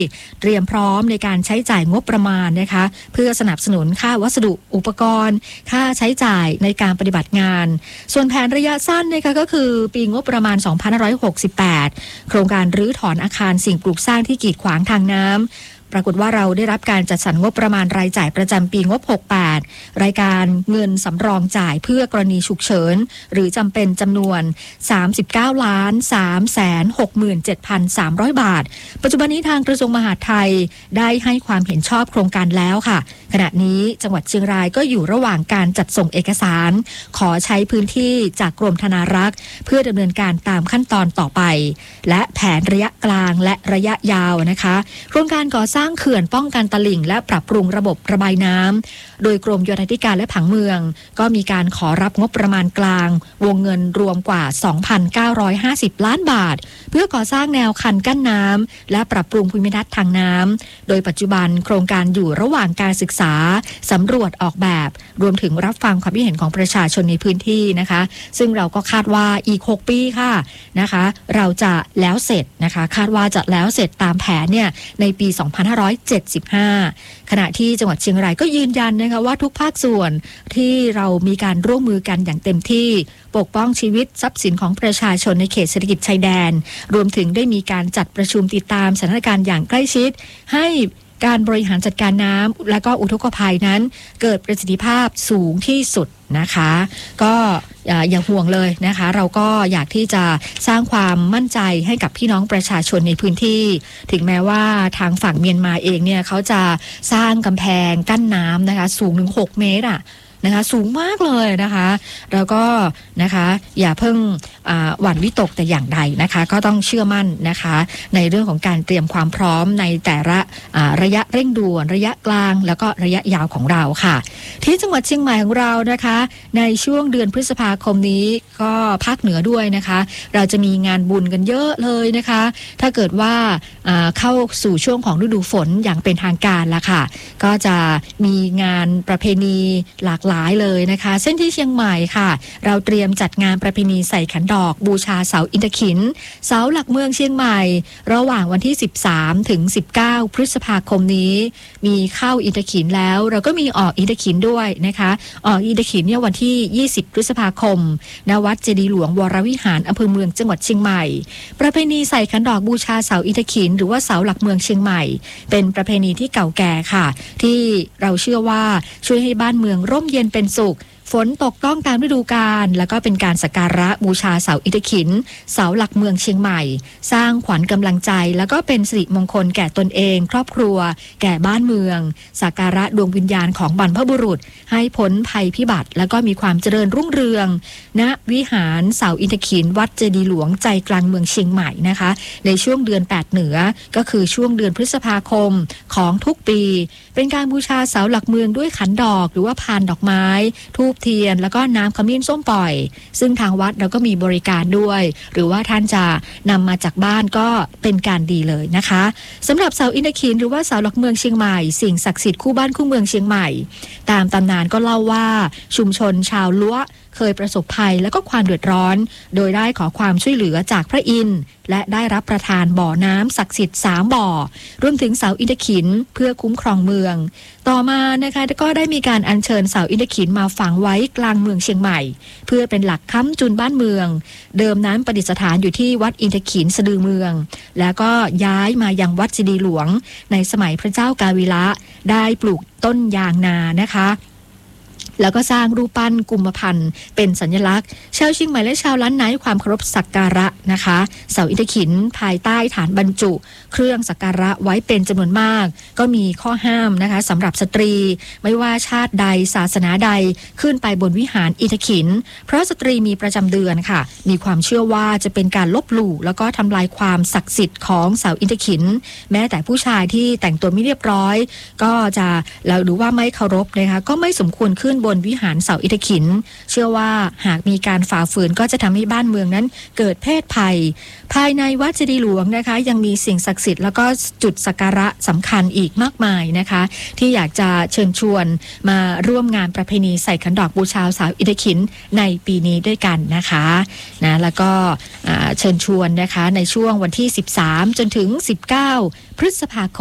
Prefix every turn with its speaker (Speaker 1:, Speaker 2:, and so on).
Speaker 1: เตรียมพร้อมในการใช้จ่ายงบประมาณนะคะเพื่อสนับสนุนค่าวัสดุอุปกรณ์ค่าใช้จ่ายในการปฏิบัติงานส่วนแผนระยะสั้นนะคะก็คือปีงบประมาณ 2568 โครงการรื้อถอนอาคารสิ่งปลูกสร้างที่กีดขวางทางน้ำปรากฏว่าเราได้รับการจัดสรรงบประมาณรายจ่ายประจำปีงบ 68 รายการเงินสำรองจ่ายเพื่อกรณีฉุกเฉินหรือจำเป็นจำนวน 39,367,300 บาทปัจจุบันนี้ทางกระทรวงมหาดไทยได้ให้ความเห็นชอบโครงการแล้วค่ะขณะนี้จังหวัดเชียงรายก็อยู่ระหว่างการจัดส่งเอกสารขอใช้พื้นที่จากกรมธนารักษ์เพื่อดำเนินการตามขั้นตอนต่อไปและแผนระยะกลางและระยะยาวนะคะโครงการก่อสร้างเขื่อนป้องกันตลิ่งและปรับปรุงระบบระบายน้ำโดยกรมโยธาธิการและผังเมืองก็มีการขอรับงบประมาณกลางวงเงินรวมกว่า 2,950 ล้านบาทเพื่อก่อสร้างแนวคันกั้นน้ำและปรับปรุงภูมิทัศน์ทางน้ำโดยปัจจุบันโครงการอยู่ระหว่างการศึกษาสำรวจออกแบบรวมถึงรับฟังความคิดเห็นของประชาชนในพื้นที่นะคะซึ่งเราก็คาดว่าอีก6ปีค่ะนะคะเราจะแล้วเสร็จนะคะคาดว่าจะแล้วเสร็จตามแผนเนี่ยในปี 2575 ขณะที่จังหวัดเชียงรายก็ยืนยันนะคะว่าทุกภาคส่วนที่เรามีการร่วมมือกันอย่างเต็มที่ปกป้องชีวิตทรัพย์สินของประชาชนในเขตเศรษฐกิจชายแดนรวมถึงได้มีการจัดประชุมติดตามสถานการณ์อย่างใกล้ชิดให้การบริหารจัดการน้ำและก็อุทกภัยนั้นเกิดประสิทธิภาพสูงที่สุดนะคะก็อย่าห่วงเลยนะคะเราก็อยากที่จะสร้างความมั่นใจให้กับพี่น้องประชาชนในพื้นที่ถึงแม้ว่าทางฝั่งเมียนมาเองเนี่ยเขาจะสร้างกำแพงกั้นน้ำนะคะสูงถึง6 เมตรนะคะสูงมากเลยนะคะแล้วก็นะคะอย่าเพิ่งหวั่นวิตกแต่อย่างใดนะคะก็ต้องเชื่อมั่นนะคะในเรื่องของการเตรียมความพร้อมในแต่ละระยะเร่งด่วนระยะกลางแล้วก็ระยะยาวของเราค่ะที่จังหวัดเชียงใหม่ของเรานะคะในช่วงเดือนพฤษภาคมนี้ก็ภาคเหนือด้วยนะคะเราจะมีงานบุญกันเยอะเลยนะคะถ้าเกิดว่าเข้าสู่ช่วงของฤดูฝนอย่างเป็นทางการละค่ะก็จะมีงานประเพณีหลากหลายเลยนะคะเส้นที่เชียงใหม่ค่ะเราเตรียมจัดงานประเพณีใส่ขันดอกบูชาเสาอินทขิฬเสาหลักเมืองเชียงใหม่ระหว่างวันที่13ถึง19พฤษภาคมนี้มีเข้าอินทขิฬแล้วเราก็มีออกอินทขิฬด้วยนะคะออกอินทขิฬเนี่ยวันที่20พฤษภาคมณวัดเจดีย์หลวงวรวิหารอำเภอเมืองจังหวัดเชียงใหม่ประเพณีใส่ขันดอกบูชาเสาอินทขิฬหรือว่าเสาหลักเมืองเชียงใหม่เป็นประเพณีที่เก่าแก่ค่ะที่เราเชื่อว่าช่วยให้บ้านเมืองร่มเย็นเป็นสุขฝนตกต้องตามฤดูกาลแล้วก็เป็นการสักการะบูชาเสาอินทขิฬเสาหลักเมืองเชียงใหม่สร้างขวัญกำลังใจแล้วก็เป็นสิริมงคลแก่ตนเองครอบครัวแก่บ้านเมืองสักการะดวงวิญญาณของบรรพบุรุษให้พ้นภัยพิบัติแล้วก็มีความเจริญรุ่งเรืองณวิหารเสาอินทขิฬวัดเจดีย์หลวงใจกลางเมืองเชียงใหม่นะคะในช่วงเดือน8เหนือก็คือช่วงเดือนพฤษภาคมของทุกปีเป็นการบูชาเสาหลักเมืองด้วยขันดอกหรือว่าพานดอกไม้ธูปเทียนแล้วก็น้ำขมิ้นส้มปล่อยซึ่งทางวัดเราก็มีบริการด้วยหรือว่าท่านจะนำมาจากบ้านก็เป็นการดีเลยนะคะสำหรับเสาอินทขิฬหรือว่าเสาหลักเมืองเชียงใหม่สิ่งศักดิ์สิทธิ์คู่บ้านคู่เมืองเชียงใหม่ตามตำนานก็เล่าว่าชุมชนชาวล้วเคยประสบภัยและก็ความเดือดร้อนโดยได้ขอความช่วยเหลือจากพระอินทร์และได้รับประทานบ่อน้ำศักดิ์สิทธิ์3บ่อรวมถึงเสาอินทขิฬเพื่อคุ้มครองเมืองต่อมานะคะก็ได้มีการอัญเชิญเสาอินทขิฬมาฝังไว้กลางเมืองเชียงใหม่เพื่อเป็นหลักค้ำจุนบ้านเมืองเดิมนั้นประดิษฐานอยู่ที่วัดอินทขิฬสะดือเมืองแล้วก็ย้ายมายังวัดเจดีย์หลวงในสมัยพระเจ้ากาวิระได้ปลูกต้นยางนานะคะแล้วก็สร้างรูปปั้นกุมพันธ์เป็นสัญลักษณ์ชาวเชียงใหม่และชาวล้านนาให้ความเคารพสักการะนะคะเสาอินทขิฬภายใต้ฐานบรรจุเครื่องสักการะไว้เป็นจำนวนมากก็มีข้อห้ามนะคะสำหรับสตรีไม่ว่าชาติใดศาสนาใดขึ้นไปบนวิหารอินทขิฬเพราะสตรีมีประจำเดือนค่ะมีความเชื่อว่าจะเป็นการลบหลู่แล้วก็ทำลายความศักดิ์สิทธิ์ของเสาอินทขิฬแม้แต่ผู้ชายที่แต่งตัวไม่เรียบร้อยก็จะเราดูว่าไม่เคารพนะคะก็ไม่สมควรขึ้นบนลวิหารเสาอิฐขินเชื่อว่าหากมีการฝ่าฝืนก็จะทำให้บ้านเมืองนั้นเกิดเพศภัยภายในวัดเจดีย์หลวงนะคะยังมีสิ่งศักดิ์สิทธิ์แล้วก็จุดสักการะสำคัญอีกมากมายนะคะที่อยากจะเชิญชวนมาร่วมงานประเพณีใส่ขันดอกบูชาเสาอิฐขินในปีนี้ด้วยกันนะคะนะแล้วก็เชิญชวนนะคะในช่วงวันที่13จนถึง19พฤษภาคม